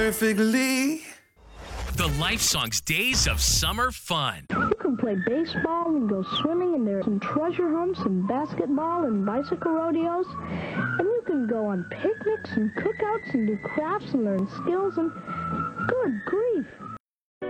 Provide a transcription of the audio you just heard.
perfectly. The Life Songs Days of Summer Fun. You can play baseball and go swimming, and there's some treasure hunts and basketball and bicycle rodeos. And you can go on picnics and cookouts and do crafts and learn skills and good grief.